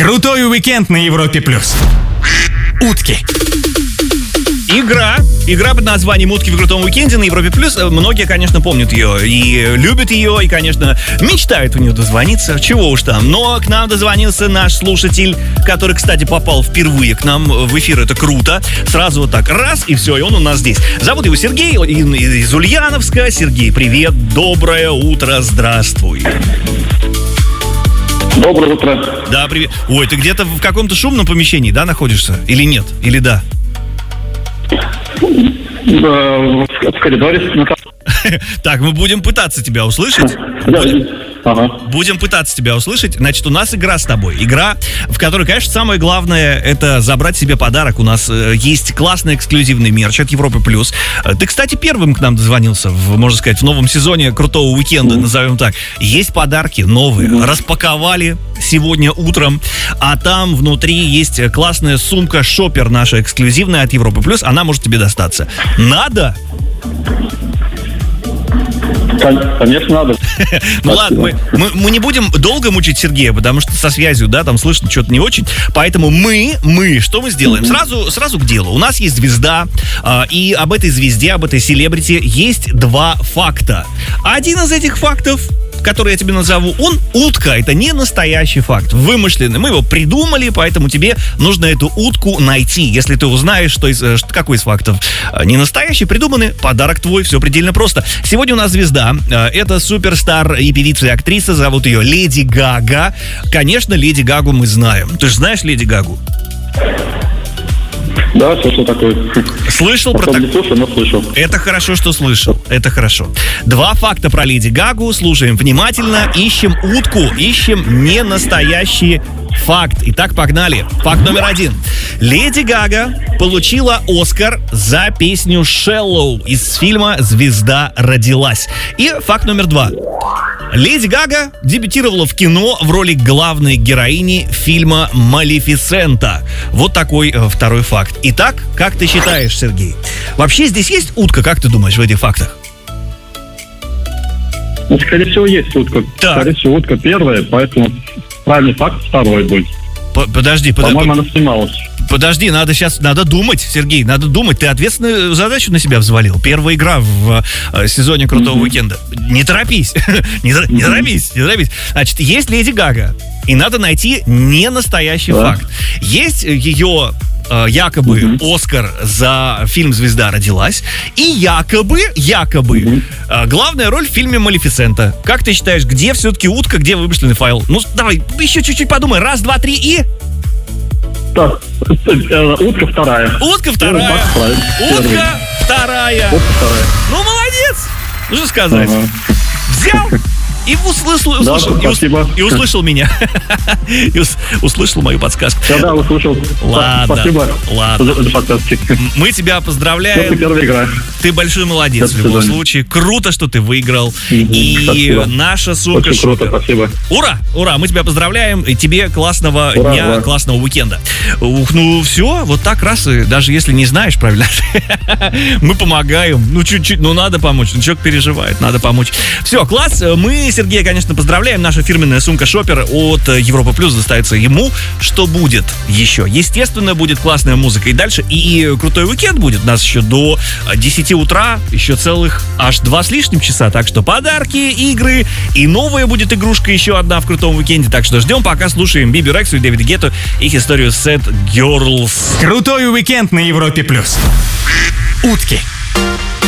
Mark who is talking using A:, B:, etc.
A: Крутой уикенд на Европе+. Утки.
B: Игра под названием «Утки в крутом уикенде» на Европе+. Многие, конечно, помнят ее и любят ее, и, конечно, мечтают у нее дозвониться. Чего уж там. Но к нам дозвонился наш слушатель, который, кстати, попал впервые к нам в эфир. Это круто. Сразу вот так раз, и все, и он у нас здесь. Зовут его Сергей из Ульяновска. Сергей, привет, доброе утро, здравствуй.
C: Доброе утро.
B: Да, привет. Ой, ты где-то в каком-то шумном помещении, да, находишься? Или нет? Или да?
C: В коридоре.
B: Так, мы будем пытаться тебя услышать. Будем пытаться тебя услышать. Значит, у нас игра с тобой. Игра, в которой, конечно, самое главное — это забрать себе подарок. У нас есть классный эксклюзивный мерч от Европы+. Ты, кстати, первым к нам дозвонился, можно сказать, в новом сезоне крутого уикенда, назовем так. Есть подарки новые. Распаковали сегодня утром. А там внутри есть классная сумка-шопер наша эксклюзивная от Европы+. Она может тебе достаться. Надо?
C: Конечно, надо.
B: Ну ладно, мы не будем долго мучить Сергея, потому что со связью, да, там слышно что-то не очень. Поэтому что мы сделаем? Сразу к делу. У нас есть звезда, и об этой звезде, об этой селебрити есть два факта. Один из этих фактов, который я тебе назову, он утка. Это не настоящий факт, вымышленный. Мы его придумали, поэтому тебе нужно эту утку найти. Если ты узнаешь, какой из фактов не настоящий, придуманный, подарок твой. Все предельно просто. Сегодня у нас звезда. Это суперстар и певица, и актриса. Зовут ее Леди Гага. Конечно, Леди Гагу мы знаем. Ты же знаешь Леди Гагу?
C: Да, слышал такое.
B: Слышал про такое?
C: Слышал, но слышал.
B: Это хорошо, что слышал. Это хорошо. Два факта про Леди Гагу. Слушаем внимательно. Ищем утку. Ищем не настоящий факт. Итак, погнали. Факт номер 1. Леди Гага получила Оскар за песню «Shallow» из фильма «Звезда родилась». И факт номер 2. Леди Гага дебютировала в кино в роли главной героини фильма «Малефисента». Вот такой второй факт. Итак, как ты считаешь, Сергей? Вообще здесь есть утка, как ты думаешь, в этих фактах?
C: Ну, скорее всего, есть утка.
B: Так.
C: Скорее всего, утка первая, поэтому правильный факт второй будет.
B: Подожди.
C: По-моему, она снималась.
B: Подожди, надо думать, Сергей, надо думать. Ты ответственную задачу на себя взвалил. Первая игра в сезоне крутого уикенда. Не торопись. Не торопись. Значит, есть Леди Гага, и надо найти не настоящий факт. Есть ее якобы Оскар за фильм «Звезда родилась», и якобы главная роль в фильме «Малефисента». Как ты считаешь, где все-таки утка, где вымышленный файл? Ну, давай, еще чуть-чуть подумай. Раз, два, три и...
C: Так, утка вторая.
B: Утка вторая. Ну, молодец! Ну, что сказать? Взял и услышал меня. И услышал мою подсказку.
C: Да, услышал.
B: Ладно.
C: Спасибо. За подсказки.
B: Мы тебя поздравляем.
C: Это первая игра.
B: Ты большой молодец в любом случае. Круто, что ты выиграл. И
C: спасибо.
B: Наша сумка
C: очень круто, спасибо.
B: Ура! Мы тебя поздравляем. И тебе классного дня, классного уикенда. Ну все, вот так раз, и даже если не знаешь правильно, мы помогаем. Ну чуть-чуть, надо помочь. Человек переживает, надо помочь. Все, класс. Мы Сергея, конечно, поздравляем. Наша фирменная сумка-шопер от Европа Плюс достается ему. Что будет еще? Естественно, будет классная музыка и дальше. И крутой уикенд будет. У нас еще до 10 утра, еще целых аж 2 с лишним часа. Так что подарки, игры и новая будет игрушка еще одна в крутом уикенде. Так что ждем, пока слушаем Биби Рексу и Дэвида Гетту, их историю Sad Girls.
A: Крутой уикенд на Европе+. Утки.